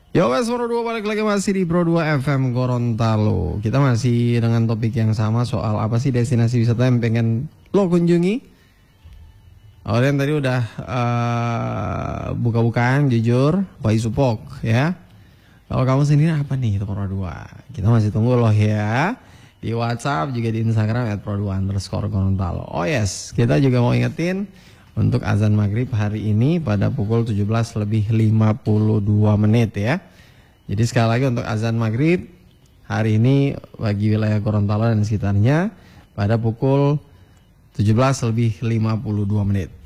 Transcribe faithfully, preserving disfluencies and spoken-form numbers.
Yo guys, Pro dua balik lagi masih di Pro dua F M Gorontalo. Kita masih dengan topik yang sama soal apa sih destinasi wisata yang pengen lo kunjungi. Kalian tadi udah uh, buka-bukaan jujur, Pak Isupok ya. Kalau kamu sendiri apa nih itu Pro dua? Kita masih tunggu loh ya. Di WhatsApp juga di Instagram at pro dua underscore Gorontalo. Oh yes, kita juga mau ingetin untuk azan maghrib hari ini pada pukul tujuh belas lebih lima puluh dua menit ya. Jadi sekali lagi untuk azan maghrib hari ini bagi wilayah Gorontalo dan sekitarnya pada pukul tujuh belas lebih lima puluh dua menit.